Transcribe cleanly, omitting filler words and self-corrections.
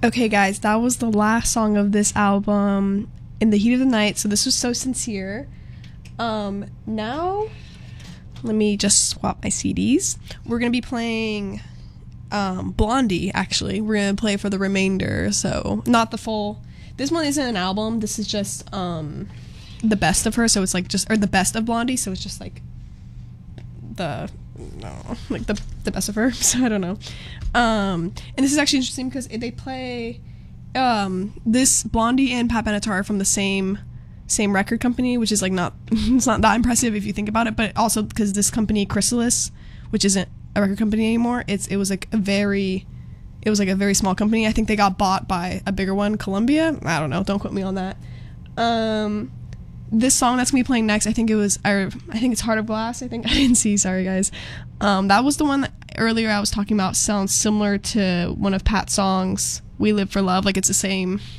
Okay, guys, that was the last song of this album, In the Heat of the Night. So this was So Sincere. Now, let me just swap my CDs. We're going to be playing Blondie, actually. We're going to play for the remainder, so not the full. This one isn't an album. This is just the best of her, so it's like just, or the best of Blondie, so it's just like the, no, like the best of her, so I don't know. And this is actually interesting because they play this Blondie and Pat Benatar are from the same record company, which is like not it's not that impressive if you think about it, but also because this company Chrysalis, which isn't a record company anymore, it was like a very small company. I think they got bought by a bigger one, Columbia. I don't know, don't quote me on that. This song that's gonna be playing next, I think it's Heart of Glass. I didn't see, sorry guys. That was the one that earlier I was talking about. Sounds similar to one of Pat's songs, We Live for Love. Like it's the same